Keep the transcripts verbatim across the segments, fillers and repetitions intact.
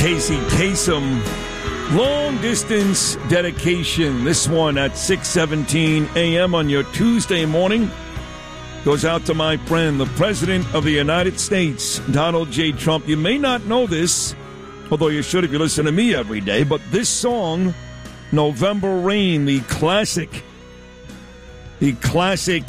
Casey Kasem, long distance dedication. This one at six seventeen a.m. on your Tuesday morning goes out to my friend, the President of the United States, Donald J. Trump. You may not know this, although you should if you listen to me every day, but this song, November Rain, the classic, the classic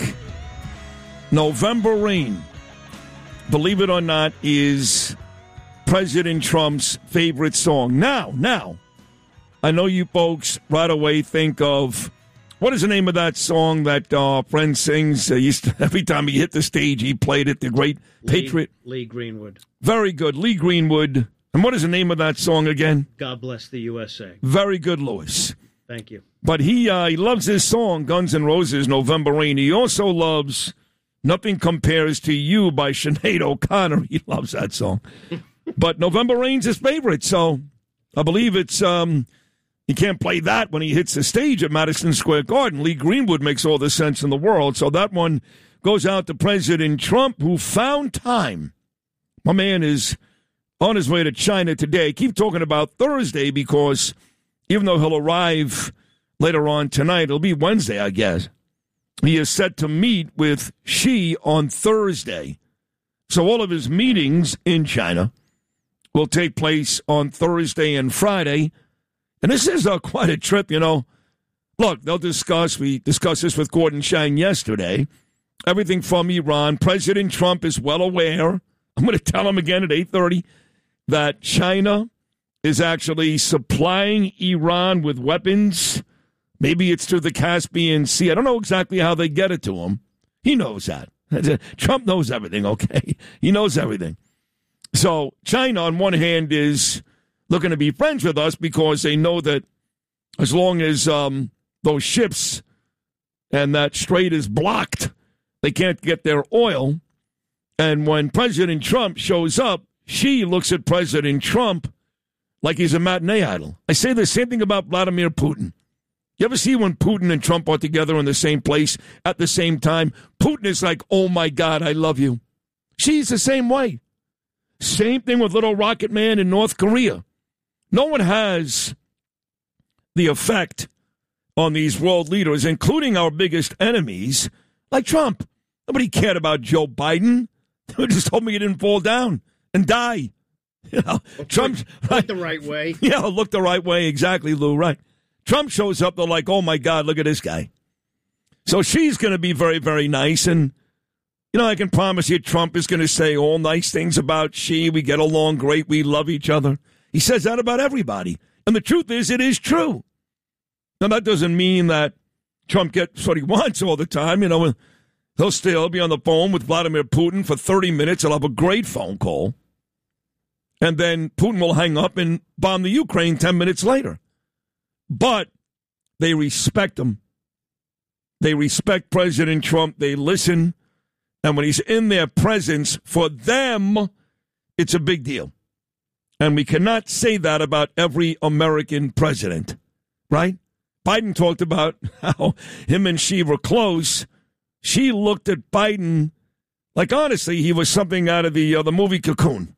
November Rain, believe it or not, is President Trump's favorite song. Now, now, I know you folks right away think of, what is the name of that song that our uh, friend sings? Uh, used to, every time he hit the stage, he played it, the great Lee, Patriot. Lee Greenwood. Very good, Lee Greenwood. And what is the name of that song again? God Bless the U S A. Very good, Louis. Thank you. But he, uh, he loves this song, Guns N' Roses, November Rain. He also loves Nothing Compares to You by Sinead O'Connor. He loves that song. But November Rain's his favorite, so I believe it's, um, he can't play that when he hits the stage at Madison Square Garden. Lee Greenwood makes all the sense in the world, so that one goes out to President Trump, who found time. My man is on his way to China today. Keep talking about Thursday because even though he'll arrive later on tonight, it'll be Wednesday, I guess. He is set to meet with Xi on Thursday. So all of his meetings in China will take place on Thursday and Friday. And this is uh, quite a trip, you know. Look, they'll discuss, we discussed this with Gordon Chang yesterday, everything from Iran. President Trump is well aware, I'm going to tell him again at eight thirty, that China is actually supplying Iran with weapons. Maybe it's through the Caspian Sea. I don't know exactly how they get it to him. He knows that. Trump knows everything, okay? He knows everything. So China, on one hand, is looking to be friends with us because they know that as long as um, those ships and that strait is blocked, they can't get their oil. And when President Trump shows up, she looks at President Trump like he's a matinee idol. I say the same thing about Vladimir Putin. You ever see when Putin and Trump are together in the same place at the same time? Putin is like, oh, my God, I love you. She's the same way. Same thing with Little Rocket Man in North Korea. No one has the effect on these world leaders, including our biggest enemies, like Trump. Nobody cared about Joe Biden. They just told me he didn't fall down and die. You know, well, Trump look right, the right way. Yeah, look the right way. Exactly, Lou. Right. Trump shows up. They're like, oh, my God, look at this guy. So she's going to be very, very nice. And, you know, I can promise you Trump is going to say all nice things about she. We get along great. We love each other. He says that about everybody. And the truth is, it is true. Now, that doesn't mean that Trump gets what he wants all the time. You know, he'll still be on the phone with Vladimir Putin for thirty minutes. He'll have a great phone call. And then Putin will hang up and bomb the Ukraine ten minutes later. But they respect him. They respect President Trump. They listen. And when he's in their presence, for them, it's a big deal. And we cannot say that about every American president, right? Biden talked about how him and she were close. She looked at Biden like, honestly, he was something out of the uh, the movie Cocoon.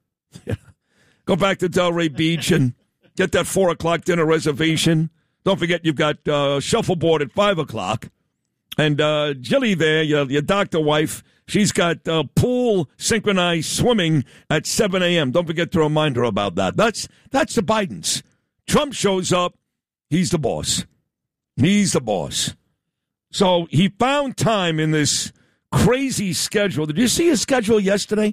Go back to Delray Beach and get that four o'clock dinner reservation. Don't forget you've got uh, shuffleboard at five o'clock. And uh, Jilly there, your, your doctor wife, she's got uh, pool synchronized swimming at seven a.m. Don't forget to remind her about that. That's that's the Bidens. Trump shows up. He's the boss. He's the boss. So he found time in this crazy schedule. Did you see his schedule yesterday?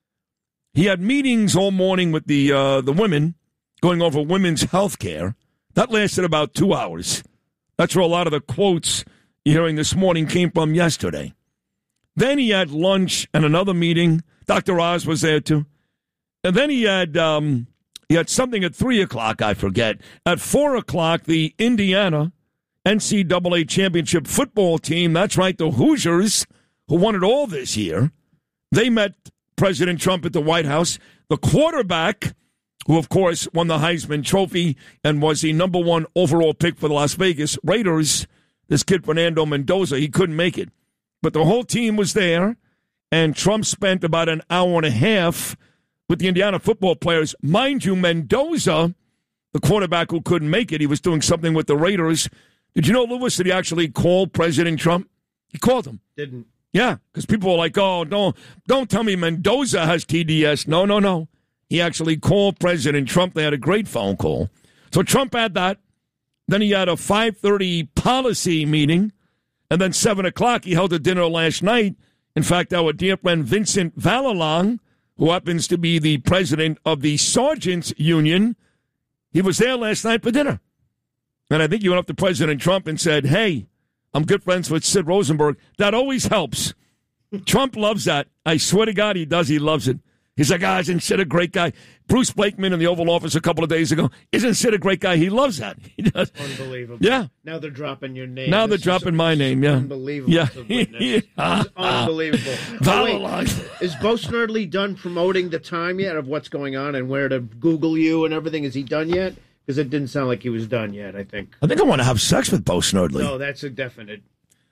He had meetings all morning with the uh, the women going over women's health care. That lasted about two hours. That's where a lot of the quotes you're hearing this morning came from yesterday. Then he had lunch and another meeting. Doctor Oz was there too. And then he had um, he had something at three o'clock, I forget. At four o'clock, the Indiana N C double A championship football team, that's right, the Hoosiers, who won it all this year, they met President Trump at the White House. The quarterback, who, of course, won the Heisman Trophy and was the number one overall pick for the Las Vegas Raiders, this kid Fernando Mendoza, he couldn't make it. But the whole team was there, and Trump spent about an hour and a half with the Indiana football players. Mind you, Mendoza, the quarterback who couldn't make it, he was doing something with the Raiders. Did you know, Lewis, that he actually called President Trump? He called him. Didn't. Yeah, because people were like, oh, don't, don't tell me Mendoza has T D S. No, no, no. He actually called President Trump. They had a great phone call. So Trump had that. Then he had a five thirty policy meeting. And then seven o'clock, he held a dinner last night. In fact, our dear friend Vincent Vallalong, who happens to be the president of the Sergeants Union, he was there last night for dinner. And I think he went up to President Trump and said, hey, I'm good friends with Sid Rosenberg. That always helps. Trump loves that. I swear to God, he does. He loves it. He's like, ah, isn't Sid a great guy? Bruce Blakeman in the Oval Office a couple of days ago. Isn't Sid a great guy? He loves that. He does. Unbelievable. Yeah. Now they're dropping your name. Now this they're dropping my name, yeah. Unbelievable. Yeah. It's unbelievable. Oh, wait. Is Bo Snerdley done promoting the time yet of what's going on and where to Google you and everything? Is he done yet? Because it didn't sound like he was done yet, I think. I think I want to have sex with Bo Snerdley. No, that's a definite.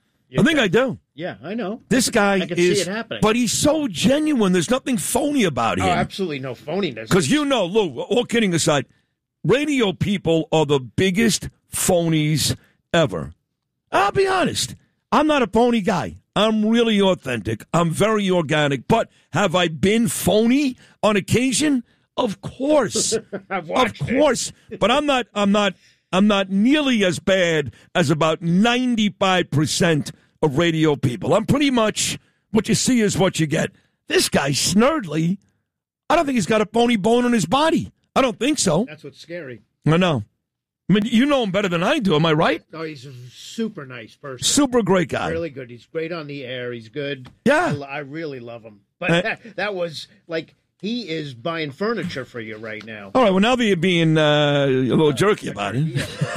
I think I do. Yeah, I know. This guy I can is, see it happening. But he's so genuine. There's nothing phony about him. Oh, absolutely no phoniness. Because you know, Lou, all kidding aside, radio people are the biggest phonies ever. I'll be honest. I'm not a phony guy. I'm really authentic. I'm very organic. But have I been phony on occasion? Of course. I've watched Of course. It. But I'm not I'm not I'm not nearly as bad as about ninety-five percent of radio people. I'm pretty much what you see is what you get. This guy, Snerdley, I don't think he's got a phony bone in his body. I don't think so. That's what's scary. I know. I mean, you know him better than I do. Am I right? Oh, he's a super nice person. Super great guy. Really good. He's great on the air. He's good. Yeah. I, I really love him. But uh, that, that was like... He is buying furniture for you right now. All right, well, now that you're being uh, a little jerky about it.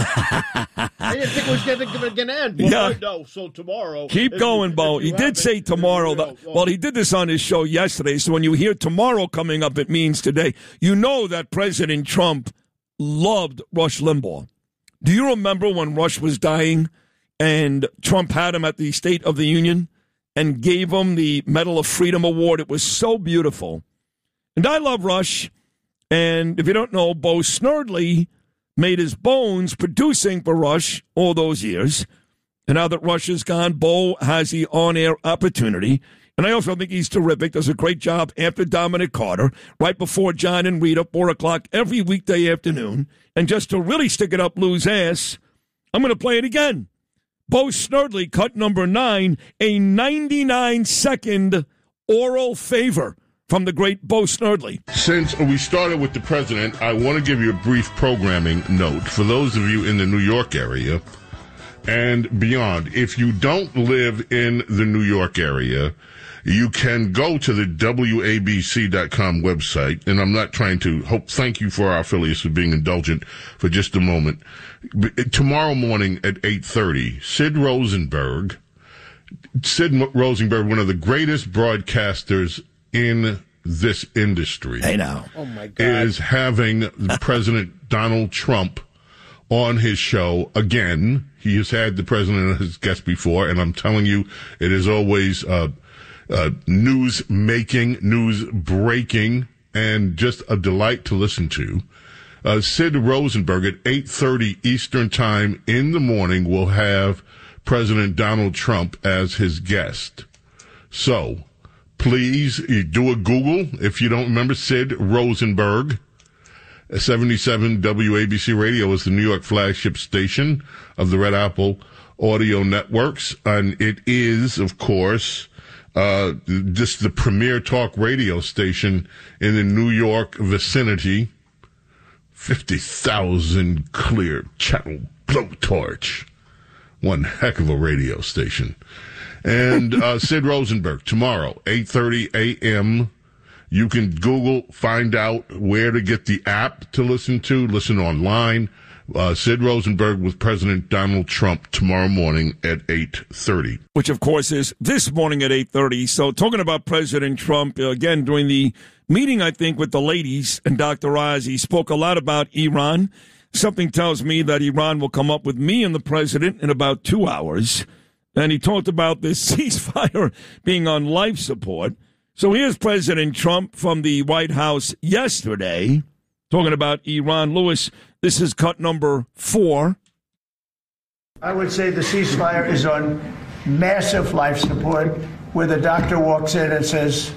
I didn't think it was going to end. Well, yeah. No, so tomorrow. Keep going, Bo. He did say it, tomorrow. That, well, he did this on his show yesterday, so when you hear tomorrow coming up, it means today. You know that President Trump loved Rush Limbaugh. Do you remember when Rush was dying and Trump had him at the State of the Union and gave him the Medal of Freedom Award? It was so beautiful. And I love Rush, and if you don't know, Bo Snerdley made his bones producing for Rush all those years. And now that Rush is gone, Bo has the on-air opportunity. And I also think he's terrific, does a great job after Dominic Carter, right before John and Rita, four o'clock every weekday afternoon. And just to really stick it up Lou's ass, I'm going to play it again. Bo Snerdley, cut number nine, a ninety-nine second oral favor from the great Bo Snerdley. Since we started with the president, I want to give you a brief programming note. For those of you in the New York area and beyond, if you don't live in the New York area, you can go to the W A B C dot com website, and I'm not trying to hope, thank you for our affiliates for being indulgent for just a moment. Tomorrow morning at eight thirty, Sid Rosenberg, Sid Rosenberg, one of the greatest broadcasters in this industry, I know. Oh my God. is having President Donald Trump on his show again. He has had the president as guest before, and I'm telling you, it is always uh, uh, news making, news breaking, and just a delight to listen to. Uh, Sid Rosenberg at eight thirty Eastern Time in the morning will have President Donald Trump as his guest. So, please do a Google if you don't remember Sid Rosenberg. seventy-seven W A B C Radio is the New York flagship station of the Red Apple Audio Networks. And it is, of course, uh, just the premier talk radio station in the New York vicinity. fifty thousand clear channel blowtorch. One heck of a radio station. And uh, Sid Rosenberg, tomorrow, eight thirty a.m. You can Google, find out where to get the app to listen to, listen online. Uh, Sid Rosenberg with President Donald Trump tomorrow morning at eight thirty. Which, of course, is this morning at eight thirty. So talking about President Trump, uh, again, during the meeting, I think, with the ladies and Doctor Oz, he spoke a lot about Iran. Something tells me that Iran will come up with me and the president in about two hours. And he talked about this ceasefire being on life support. So here's President Trump from the White House yesterday talking about Iran. Lewis, this is cut number four. I would say the ceasefire is on massive life support, where the doctor walks in and says,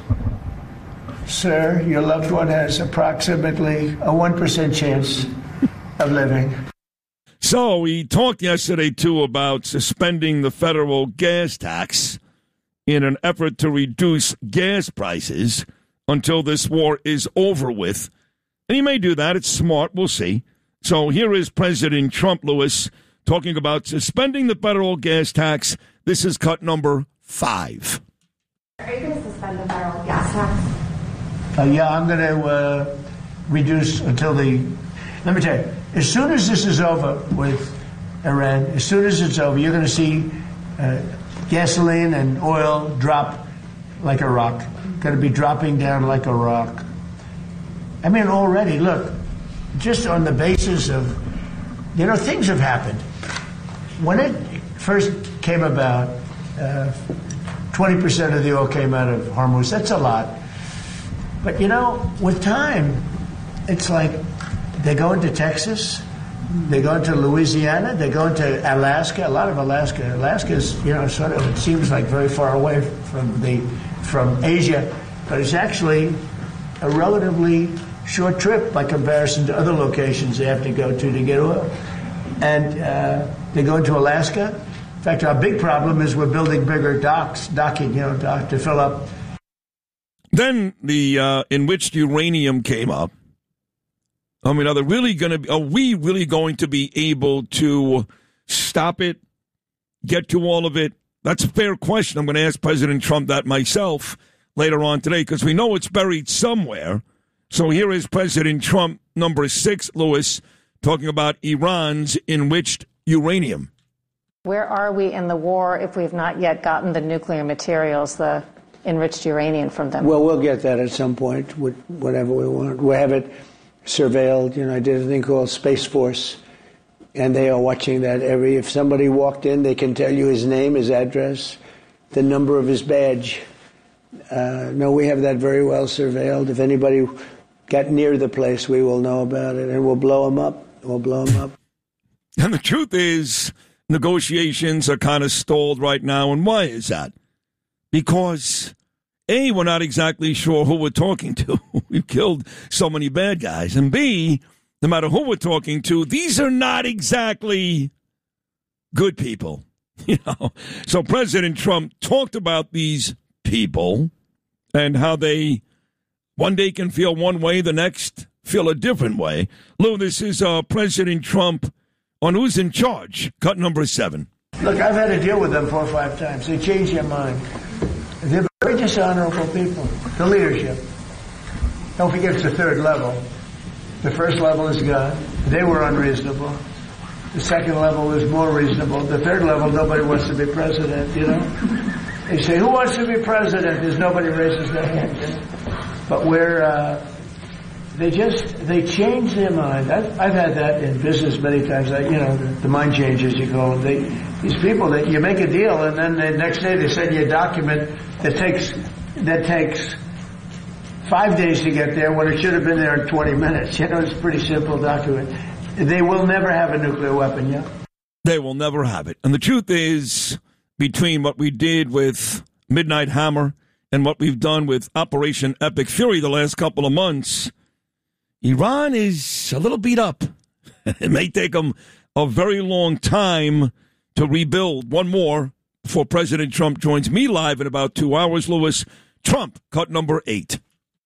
sir, your loved one has approximately a one percent chance of living. So we talked yesterday, too, about suspending the federal gas tax in an effort to reduce gas prices until this war is over with. And he may do that. It's smart. We'll see. So here is President Trump, Lewis, talking about suspending the federal gas tax. This is cut number five. Are you going to suspend the federal gas tax? Uh, yeah, I'm going to uh, reduce until the... Let me tell you, as soon as this is over with Iran, as soon as it's over, you're going to see uh, gasoline and oil drop like a rock. Going to be dropping down like a rock. I mean, already, look, just on the basis of, you know, things have happened. When it first came about, uh, twenty percent of the oil came out of Hormuz. That's a lot. But, you know, with time, it's like they go into Texas, they go into Louisiana, they go into Alaska, a lot of Alaska. Alaska is, you know, sort of, it seems like very far away from the from Asia, but it's actually a relatively short trip by comparison to other locations they have to go to to get oil. And uh, they go into Alaska. In fact, our big problem is we're building bigger docks, docking, you know, dock to fill up. Then the uh, enriched uranium came up. I mean, are they really going to? Are we really going to be able to stop it? Get to all of it? That's a fair question. I'm going to ask President Trump that myself later on today because we know it's buried somewhere. So here is President Trump, number six, Lewis, talking about Iran's enriched uranium. Where are we in the war if we've not yet gotten the nuclear materials, the enriched uranium from them? Well, we'll get that at some point, with whatever we want. We have it surveilled. You know, I did a thing called Space Force, and they are watching that every. If somebody walked in, they can tell you his name, his address, the number of his badge. Uh, no, we have that very well surveilled. If anybody got near the place, we will know about it, and we'll blow them up. We'll blow them up. And the truth is, negotiations are kind of stalled right now. And why is that? Because, A, we're not exactly sure who we're talking to. We've killed so many bad guys. And B, no matter who we're talking to, these are not exactly good people. You know. So President Trump talked about these people and how they one day can feel one way, the next feel a different way. Lou, this is uh, President Trump on Who's in Charge, cut number seven. Look, I've had to deal with them four or five times. They change their mind. They're very dishonorable people. The leadership. Don't forget it's the third level. The first level is gone. They were unreasonable. The second level is more reasonable. The third level, nobody wants to be president, you know? They say, who wants to be president? There's nobody raises their hand. You know? But we're, uh, they just, they change their mind. I've, I've had that in business many times. I, you know, the, the mind changes, you call them. They, these people that you make a deal and then the next day they send you a document that takes, that takes five days to get there when it should have been there in twenty minutes. You know, it's a pretty simple document. They will never have a nuclear weapon, yeah? They will never have it. And the truth is, between what we did with Midnight Hammer and what we've done with Operation Epic Fury the last couple of months, Iran is a little beat up. It may take them a very long time to rebuild. One more before President Trump joins me live in about two hours. Lewis, Trump, cut number eight.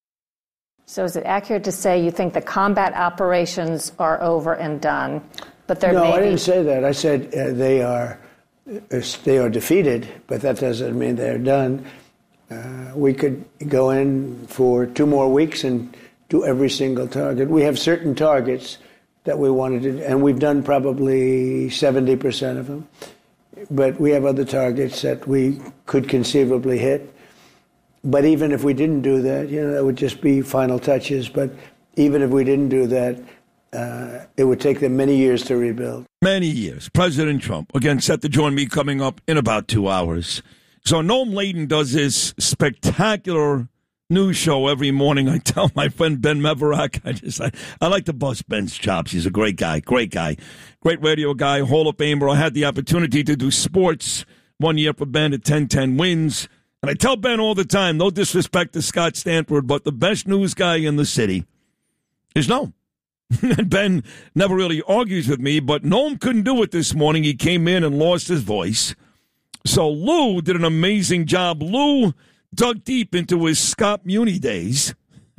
So is it accurate to say you think the combat operations are over and done, but there no, may I be... didn't say that. I said uh, they are uh, they are defeated, but that doesn't mean they're done. Uh, we could go in for two more weeks and do every single target. We have certain targets that we wanted to, and we've done probably seventy percent of them. But we have other targets that we could conceivably hit. But even if we didn't do that, you know, that would just be final touches. But even if we didn't do that, uh, it would take them many years to rebuild. Many years. President Trump, again, set to join me coming up in about two hours. So Noam Layden does this spectacular news show every morning, I tell my friend Ben Meverak, I just I, I like to bust Ben's chops. He's a great guy, great guy, great radio guy, Hall of Famer. I had the opportunity to do sports one year for Ben at ten ten Wins. And I tell Ben all the time, no disrespect to Scott Stanford, but the best news guy in the city is Noam. And Ben never really argues with me, but Noam couldn't do it this morning. He came in and lost his voice. So Lou did an amazing job. Lou dug deep into his Scott Muni days.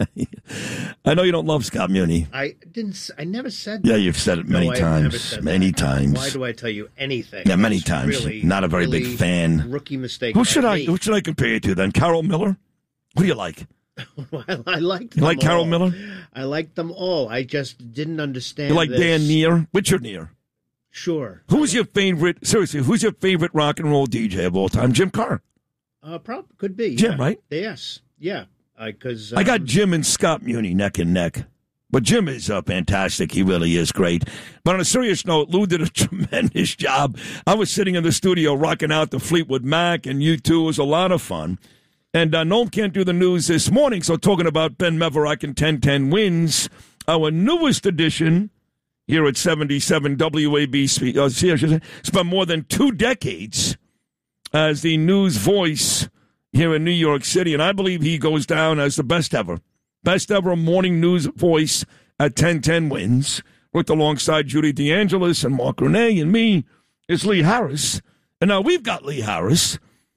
I know you don't love Scott Muni. I didn't. I never said that. Yeah, you've said it many no, times. Said many that. times. Why do I tell you anything? Yeah, many That's times. Really, Not a very really big fan. Rookie mistake. Who should I? Me. Who should I compare you to then? Carol Miller? Who do you like? I, I liked You them like Carol all. Miller? I liked them all. I just didn't understand. You like this. Dan Neer? Richard Neer? Sure. Who's your favorite? Seriously, who's your favorite rock and roll D J of all time? Jim Carr. Uh, prob- could be. Jim, yeah. right? Yes. Yeah. Because um, I got Jim and Scott Muni neck and neck. But Jim is uh, fantastic. He really is great. But on a serious note, Lou did a tremendous job. I was sitting in the studio rocking out the Fleetwood Mac and U two. It was a lot of fun. And uh, Noam can't do the news this morning, so talking about Ben Meverak and ten ten Wins, our newest edition here at seventy-seven W A B C, uh, spent more than two decades as the news voice here in New York City, and I believe he goes down as the best ever. Best ever morning news voice at ten ten Wins. Worked alongside Judy DeAngelis and Mark Renee, and me is Lee Harris. And now we've got Lee Harris.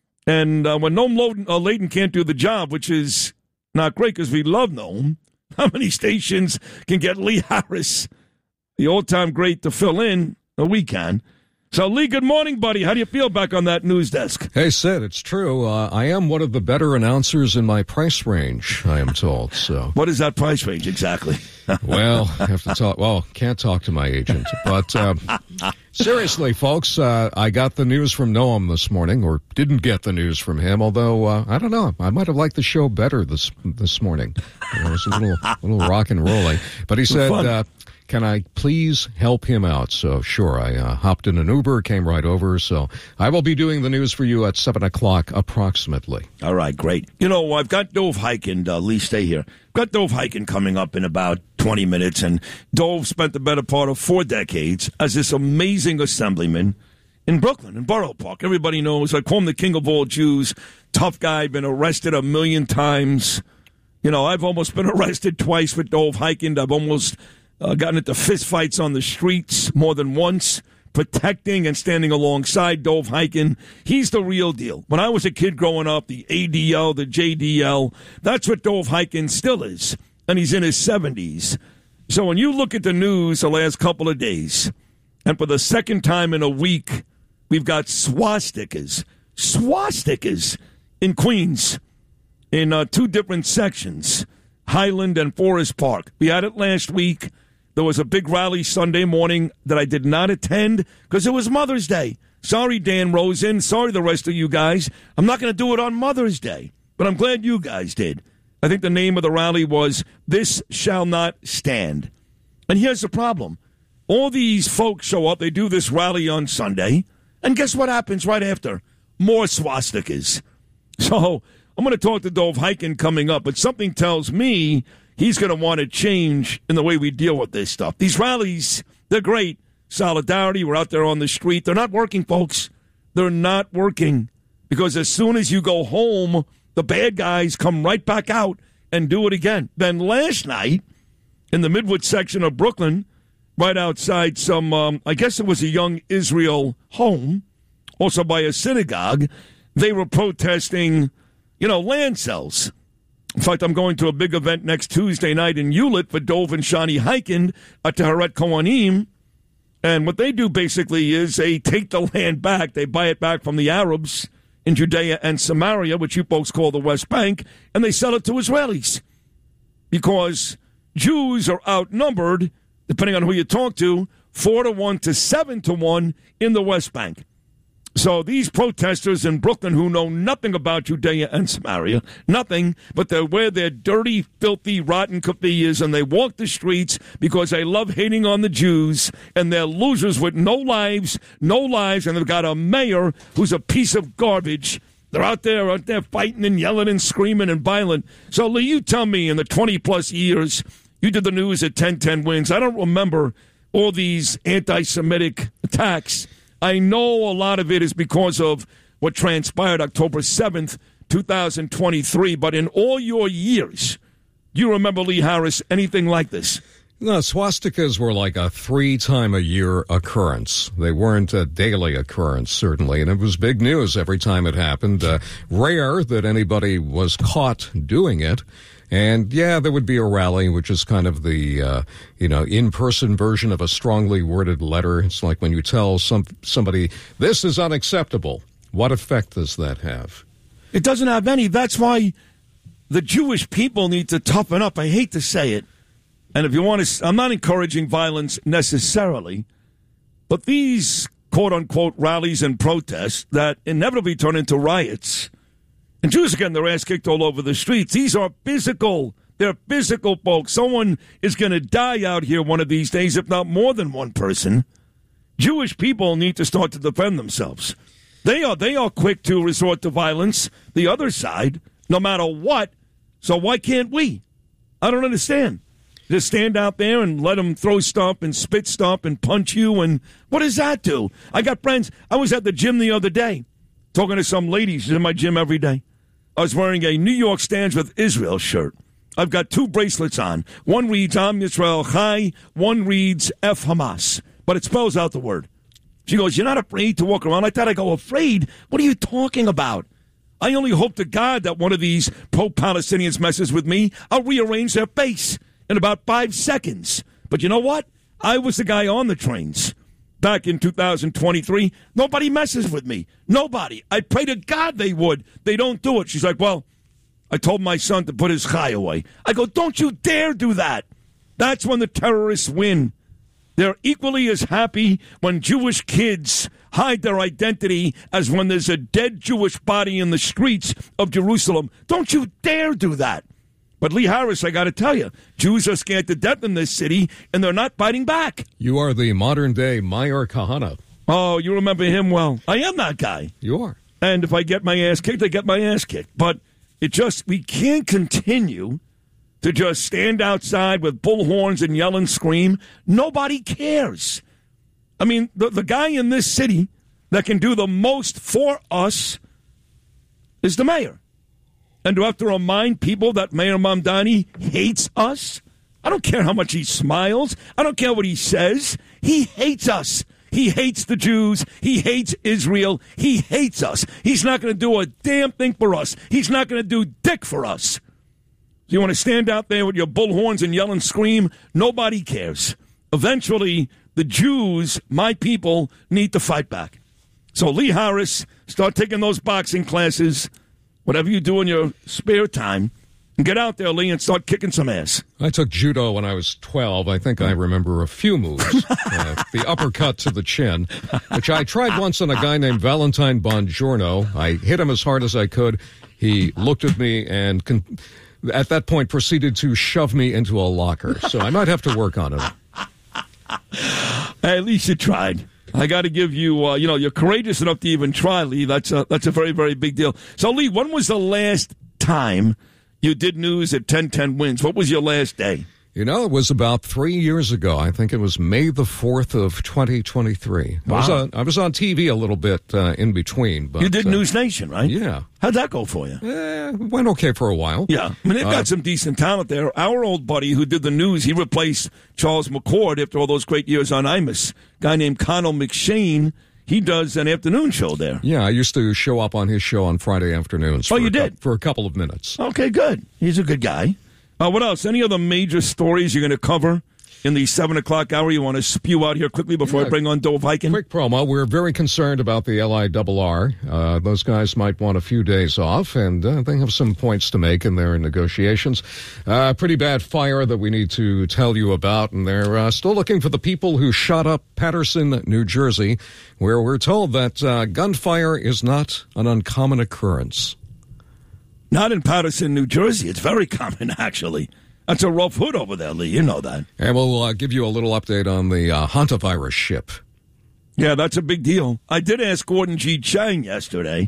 And uh, when Noam Loden, uh, Layden can't do the job, which is not great because we love Noam, how many stations can get Lee Harris, the all-time great, to fill in? Well, we can. So, Lee, good morning, buddy. How do you feel back on that news desk? Hey, Sid, it's true. Uh, I am one of the better announcers in my price range, I am told. So, what is that price range exactly? Well, I have to talk. Well, can't talk to my agent. But uh, seriously, folks, uh, I got the news from Noam this morning, or didn't get the news from him. Although uh, I don't know, I might have liked the show better this this morning. You know, it was a little little rock and rolling. But he said, uh, "Can I please help him out?" So sure, I uh, hopped in an Uber, came right over. So I will be doing the news for you at seven o'clock approximately. All right, great. You know, I've got Dove Hyken. Uh, Lee, stay here. Got Dove Hyken coming up in about twenty minutes, and Dove spent the better part of four decades as this amazing assemblyman in Brooklyn, in Borough Park. Everybody knows, I call him the king of all Jews. Tough guy, been arrested a million times. You know, I've almost been arrested twice with Dove Hyken. I've almost uh, gotten into fistfights on the streets more than once, protecting and standing alongside Dove Hyken. He's the real deal. When I was a kid growing up, the A D L, the J D L, that's what Dove Hyken still is. And he's in his seventies. So when you look at the news the last couple of days, and for the second time in a week, we've got swastikas, swastikas in Queens in uh, two different sections, Highland and Forest Park. We had it last week. There was a big rally Sunday morning that I did not attend because it was Mother's Day. Sorry, Dan Rosen. Sorry, the rest of you guys. I'm not going to do it on Mother's Day, but I'm glad you guys did. I think the name of the rally was This Shall Not Stand. And here's the problem. All these folks show up. They do this rally on Sunday. And guess what happens right after? More swastikas. So I'm going to talk to Dove Hyken coming up, but something tells me he's going to want to change in the way we deal with this stuff. These rallies, they're great. Solidarity, we're out there on the street. They're not working, folks. They're not working. Because as soon as you go home, the bad guys come right back out and do it again. Then last night, in the Midwood section of Brooklyn, right outside some, um, I guess it was a Young Israel home, also by a synagogue, they were protesting, you know, land sales. In fact, I'm going to a big event next Tuesday night in Hewlett for Dove and Shani Hyken at Teheret Kohanim. And what they do basically is they take the land back. They buy it back from the Arabs in Judea and Samaria, which you folks call the West Bank, and they sell it to Israelis. Because Jews are outnumbered, depending on who you talk to, four to one to seven to one in the West Bank. So these protesters in Brooklyn who know nothing about Judea and Samaria, nothing, but they wear their dirty, filthy, rotten keffiyehs and they walk the streets because they love hating on the Jews, and they're losers with no lives, no lives, and they've got a mayor who's a piece of garbage They're out there, out there fighting and yelling and screaming and violent. So, Lee, you tell me in the twenty-plus years you did the news at ten ten Wins, I don't remember all these anti-Semitic attacks. I know a lot of it is because of what transpired October seventh, twenty twenty-three. But in all your years, do you remember, Lee Harris, anything like this? No, swastikas were like a three-time-a-year occurrence. They weren't a daily occurrence, certainly, and it was big news every time it happened. Uh, rare that anybody was caught doing it. And, yeah, there would be a rally, which is kind of the, uh, you know, in-person version of a strongly worded letter. It's like when you tell some somebody, this is unacceptable. What effect does that have? It doesn't have any. That's why the Jewish people need to toughen up. I hate to say it. And if you want to, I'm not encouraging violence necessarily, but these quote-unquote rallies and protests that inevitably turn into riots, and Jews are getting their ass kicked all over the streets. These are physical. They're physical, folks. Someone is going to die out here one of these days, if not more than one person. Jewish people need to start to defend themselves. They are, they are quick to resort to violence, the other side, no matter what. So why can't we? I don't understand. Just stand out there and let them throw stuff and spit stuff and punch you. And what does that do? I got friends. I was at the gym the other day talking to some lady. She's in my gym every day. I was wearing a New York Stands with Israel shirt. I've got two bracelets on. One reads Am Yisrael Chai. One reads F Hamas. But it spells out the word. She goes, you're not afraid to walk around like that? I go, afraid? What are you talking about? I only hope to God that one of these pro-Palestinians messes with me. I'll rearrange their face in about five seconds. But you know what? I was the guy on the trains back in two thousand twenty-three. Nobody messes with me. Nobody. I pray to God they would. They don't do it. She's like, well, I told my son to put his chai away. I go, don't you dare do that. That's when the terrorists win. They're equally as happy when Jewish kids hide their identity as when there's a dead Jewish body in the streets of Jerusalem. Don't you dare do that. But, Lee Harris, I got to tell you, Jews are scared to death in this city, and they're not fighting back. You are the modern-day Meir Kahane. Oh, you remember him well. I am that guy. You are. And if I get my ass kicked, I get my ass kicked. But it just, we can't continue to just stand outside with bullhorns and yell and scream. Nobody cares. I mean, the, the guy in this city that can do the most for us is the mayor. And do I have to remind people that Mayor Mamdani hates us? I don't care how much he smiles. I don't care what he says. He hates us. He hates the Jews. He hates Israel. He hates us. He's not going to do a damn thing for us. He's not going to do dick for us. You want to stand out there with your bullhorns and yell and scream? Nobody cares. Eventually, the Jews, my people, need to fight back. So, Lee Harris, start taking those boxing classes. Whatever you do in your spare time, and get out there, Lee, and start kicking some ass. I took judo when I was twelve. I think I remember a few moves. uh, the uppercut to the chin, which I tried once on a guy named Valentine Bongiorno. I hit him as hard as I could. He looked at me and, con- at that point, proceeded to shove me into a locker. So I might have to work on it. Hey, at least you tried. I got to give you, uh, you know, you're courageous enough to even try, Lee. That's a, that's a very, very big deal. So, Lee, when was the last time you did news at ten ten Wins? What was your last day? You know, it was about three years ago. I think it was May the fourth of twenty twenty-three. Wow. I was on, I was on T V a little bit uh, in between. But, you did uh, News Nation, right? Yeah. How'd that go for you? Eh, went okay for a while. Yeah. I mean, they've got uh, some decent talent there. Our old buddy who did the news, he replaced Charles McCord after all those great years on Imus. A guy named Connell McShane. He does an afternoon show there. Yeah, I used to show up on his show on Friday afternoons. Oh, for you a did? cu- for a couple of minutes. Okay, good. He's a good guy. Uh, what else? Any other major stories you're going to cover in the seven o'clock hour you want to spew out here quickly before yeah, I bring on Dov Hikind? Quick promo. We're very concerned about the L I R R. Uh, those guys might want a few days off, and uh, they have some points to make in their negotiations. Uh, pretty bad fire that we need to tell you about, and they're uh, still looking for the people who shot up Paterson, New Jersey, where we're told that uh, gunfire is not an uncommon occurrence. Not in Paterson, New Jersey. It's very common, actually. That's a rough hood over there, Lee. You know that. And we'll uh, give you a little update on the uh, hantavirus ship. Yeah, that's a big deal. I did ask Gordon G. Chang yesterday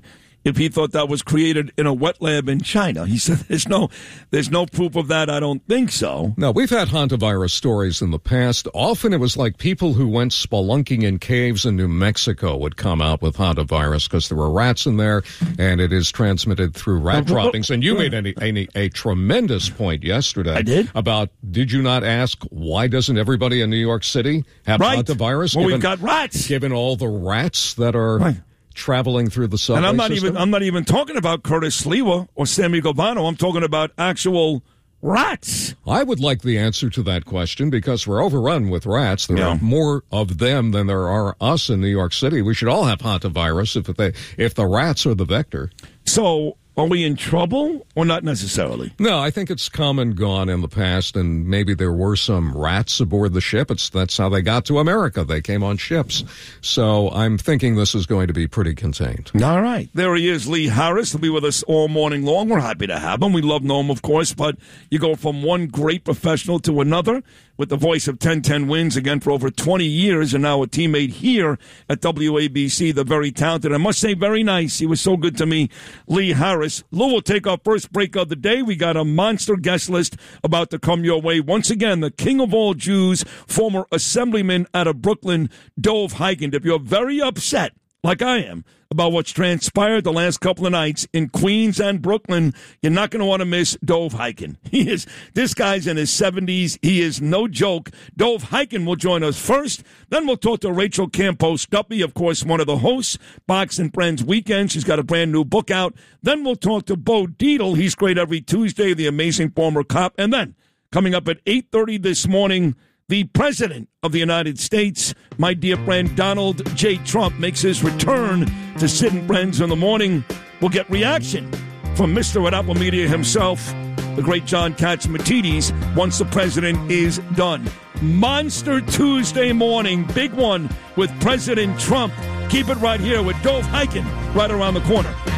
if he thought that was created in a wet lab in China. He said there's no there's no proof of that. I don't think so. No, we've had hantavirus stories in the past. Often it was like people who went spelunking in caves in New Mexico would come out with hantavirus because there were rats in there, and it is transmitted through rat droppings. And you made any, any, a tremendous point yesterday. I did? About, did you not ask, why doesn't everybody in New York City have right. hantavirus? Well, given, we've got rats. Given all the rats that are... Right. Traveling through the subway and I'm not system? even I'm not even talking about Curtis Sliwa or Sammy Govano. I'm talking about actual rats. I would like the answer to that question because we're overrun with rats. There yeah. are more of them than there are us in New York City. We should all have hantavirus if they if the rats are the vector. So are we in trouble or not necessarily? No, I think it's come and gone in the past, and maybe there were some rats aboard the ship. It's that's how they got to America. They came on ships. So I'm thinking this is going to be pretty contained. All right. There he is, Lee Harris. He'll be with us all morning long. We're happy to have him. We love Noam, of course, but you go from one great professional to another with the voice of ten ten Wins, again, for over twenty years, and now a teammate here at W A B C, the very talented, I must say, very nice. He was so good to me, Lee Harris. Lou will take our first break of the day. We got a monster guest list about to come your way. Once again, the king of all Jews, former assemblyman out of Brooklyn, Dov Hikind. If you're very upset, like I am, about what's transpired the last couple of nights in Queens and Brooklyn, you're not going to want to miss Dov Hikind. He is, this guy's in his seventies. He is no joke. Dov Hikind will join us first. Then we'll talk to Rachel Campos-Duppy, of course, one of the hosts, Box and Friends Weekend. She's got a brand new book out. Then we'll talk to Bo Dietl. He's great every Tuesday, the amazing former cop. And then, coming up at eight thirty this morning, the President of the United States, my dear friend Donald J. Trump, makes his return to Sid and Friends in the morning. We'll get reaction from Mister at Apple Media himself, the great John Catsimatidis, once the President is done. Monster Tuesday morning, big one with President Trump. Keep it right here with Dov Hikind right around the corner.